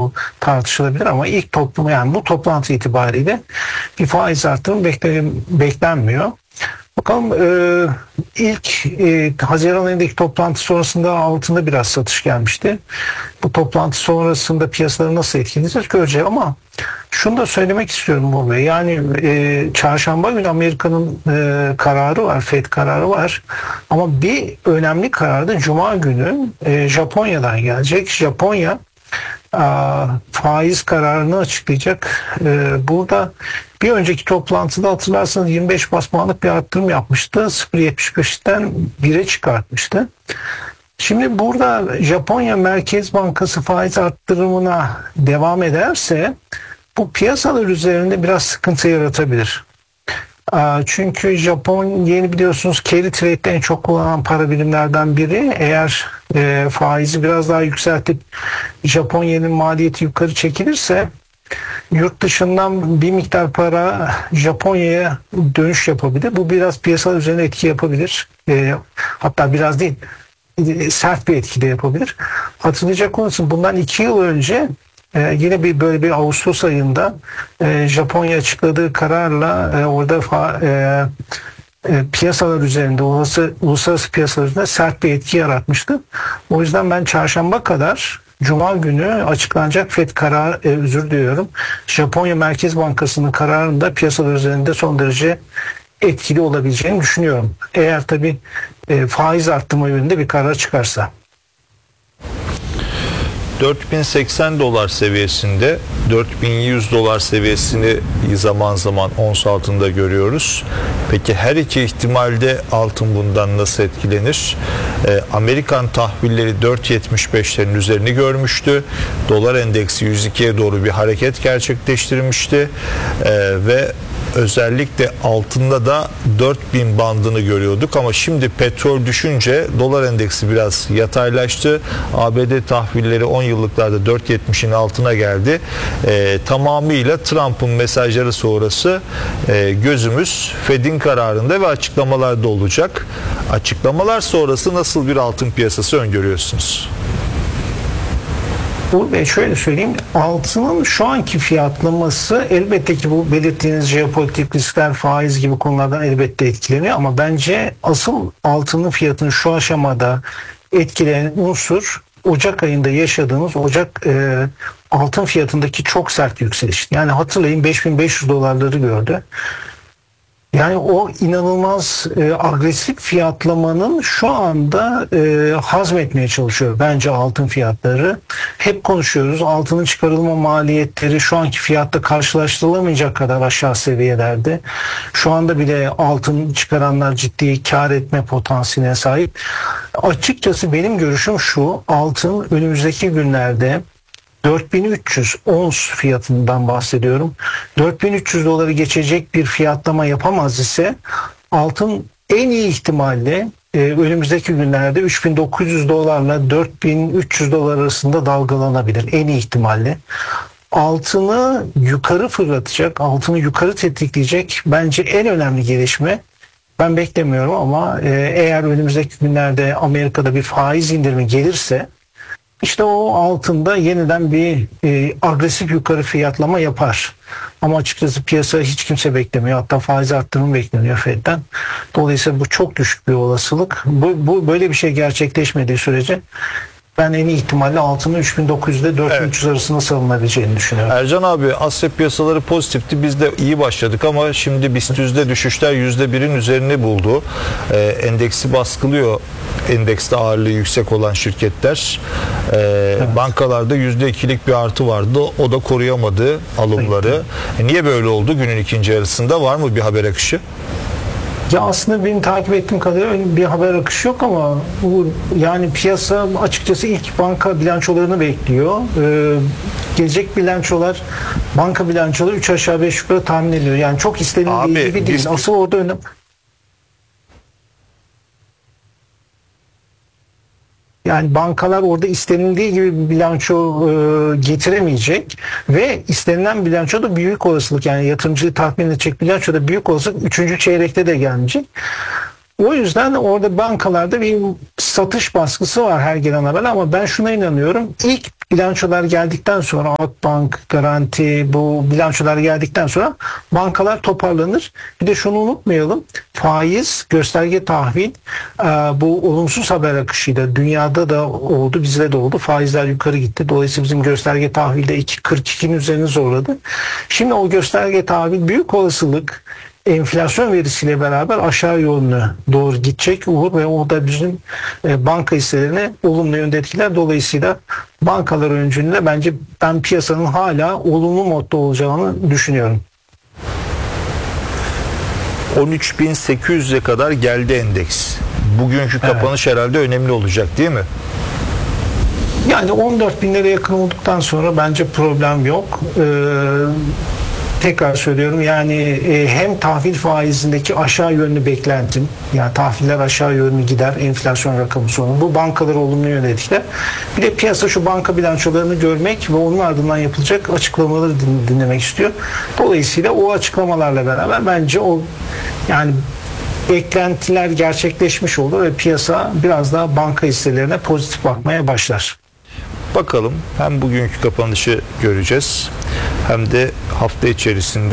bu tartışılabilir ama ilk toplum, yani bu toplantı itibariyle bir faiz artırımı beklenmiyor. Bakalım, ilk Haziran ayındaki toplantı sonrasında altında biraz satış gelmişti. Bu toplantı sonrasında piyasaları nasıl etkileyeceğiz göreceğiz ama şunu da söylemek istiyorum bu Bey. Yani çarşamba günü Amerika'nın kararı var, FED kararı var. Ama bir önemli karar da Cuma günü Japonya'dan gelecek. Japonya faiz kararını açıklayacak. Burada bir önceki toplantıda hatırlarsanız 25 bas puanlık bir arttırım yapmıştı. 0.75'ten 1'e çıkartmıştı. Şimdi burada Japonya Merkez Bankası faiz arttırımına devam ederse bu piyasalar üzerinde biraz sıkıntı yaratabilir. Çünkü Japon yeni biliyorsunuz carry trade'de en çok kullanılan para birimlerden biri. Eğer faizi biraz daha yükseltip Japon yenin maliyeti yukarı çekilirse yurt dışından bir miktar para Japonya'ya dönüş yapabilir. Bu biraz piyasalar üzerine etki yapabilir. Hatta biraz değil, sert bir etki de yapabilir. Hatırlayacak olursanız bundan 2 yıl önce yine böyle bir Ağustos ayında Japonya açıkladığı kararla orada piyasalar üzerinde, uluslararası piyasalar üzerinde sert bir etki yaratmıştı. O yüzden ben çarşamba kadar, Cuma günü açıklanacak FED kararı, özür diliyorum, Japonya Merkez Bankası'nın kararında piyasalar üzerinde son derece etkili olabileceğini düşünüyorum. Eğer tabii faiz arttırma yönünde bir karar çıkarsa. 4080 dolar seviyesinde, 4100 dolar seviyesini zaman zaman ons altında görüyoruz. Peki her iki ihtimalde altın bundan nasıl etkilenir? Amerikan tahvilleri 4.75'lerin üzerini görmüştü. Dolar endeksi 102'ye doğru bir hareket gerçekleştirmişti. Ve özellikle altında da 4000 bandını görüyorduk ama şimdi petrol düşünce dolar endeksi biraz yataylaştı. ABD tahvilleri 10 yıllıklarda 4.70'in altına geldi. Tamamıyla Trump'ın mesajları sonrası gözümüz Fed'in kararında ve açıklamalarda olacak. Açıklamalar sonrası nasıl bir altın piyasası öngörüyorsunuz? Uğur Bey, şöyle söyleyeyim, altının şu anki fiyatlaması elbette ki bu belirttiğiniz jeopolitik riskler, faiz gibi konulardan elbette etkileniyor ama bence asıl altının fiyatını şu aşamada etkileyen unsur Ocak ayında yaşadığımız altın fiyatındaki çok sert yükseliş. Yani hatırlayın, 5500 dolarları gördü. Yani o inanılmaz agresif fiyatlamanın şu anda hazmetmeye çalışıyor bence altın fiyatları. Hep konuşuyoruz, altının çıkarılma maliyetleri şu anki fiyatta karşılaştırılamayacak kadar aşağı seviyelerde. Şu anda bile altın çıkaranlar ciddi kar etme potansiyeline sahip. Açıkçası benim görüşüm şu: altın önümüzdeki günlerde 4300 ons fiyatından bahsediyorum. 4300 doları geçecek bir fiyatlama yapamaz ise altın en iyi ihtimalle önümüzdeki günlerde 3900 dolarla 4300 dolar arasında dalgalanabilir en iyi ihtimalle. Altını yukarı fırlatacak, altını yukarı tetikleyecek bence en önemli gelişme, ben beklemiyorum ama eğer önümüzdeki günlerde Amerika'da bir faiz indirimi gelirse İşte o altında yeniden bir agresif yukarı fiyatlama yapar. Ama açıkçası piyasa hiç kimse beklemiyor. Hatta faiz arttırımı bekleniyor Fed'den. Dolayısıyla bu çok düşük bir olasılık. Bu böyle bir şey gerçekleşmediği sürece ben en iyi ihtimalle altının 3900 ile 4300 arasında salınabileceğini düşünüyorum. Ercan abi, Asya piyasaları pozitifti. Biz de iyi başladık ama şimdi BIST yüzde düşüşler %1'in üzerini buldu. Endeksi baskılıyor. Endekste ağırlığı yüksek olan şirketler. Evet. Bankalarda %2'lik bir artı vardı. O da koruyamadı alımları. Niye böyle oldu günün ikinci yarısında? Var mı bir haber akışı? Ya aslında benim takip ettiğim kadarıyla bir haber akışı yok ama yani piyasa açıkçası ilk banka bilançolarını bekliyor. Gelecek bilançolar, banka bilançoları 3 aşağı 5 yukarı tahmin ediliyor. Yani çok istenildiği gibi değil. Asıl orada önemli. Yani bankalar orada istenildiği gibi bir bilanço getiremeyecek ve istenilen bilanço da büyük olasılık, yani yatırımcıyı tatmin edecek bilanço da büyük olasılık 3. çeyrekte de gelmeyecek. O yüzden orada bankalarda bir satış baskısı var her gelen haber ama ben şuna inanıyorum. İlk bilançolar geldikten sonra Akbank, Garanti, bu bilançolar geldikten sonra bankalar toparlanır. Bir de şunu unutmayalım. Faiz, gösterge tahvil, bu olumsuz haber akışıyla dünyada da oldu, bizde de oldu. Faizler yukarı gitti. Dolayısıyla bizim gösterge tahvilde 2.42'nin üzerine zorladı. Şimdi o gösterge tahvil büyük olasılık enflasyon verisiyle beraber aşağı yönlü doğru gidecek Uğur ve o da bizim banka hisselerine olumlu yönde etkiler. Dolayısıyla bankalar öncülüğünde bence ben piyasanın hala olumlu modda olacağını düşünüyorum. 13.800'e kadar geldi endeks. Bugünkü kapanış herhalde önemli olacak değil mi? Yani 14.000'lere yakın olduktan sonra bence problem yok. Tekrar söylüyorum yani hem tahvil faizindeki aşağı yönlü beklentim, yani tahviller aşağı yönlü gider enflasyon rakamı sonu, bu bankaları olumlu yönde etkiler. Bir de piyasa şu banka bilançolarını görmek ve onun ardından yapılacak açıklamaları dinlemek istiyor. Dolayısıyla o açıklamalarla beraber bence o yani beklentiler gerçekleşmiş olur ve piyasa biraz daha banka hisselerine pozitif bakmaya başlar. Bakalım, hem bugünkü kapanışı göreceğiz hem de hafta içerisinde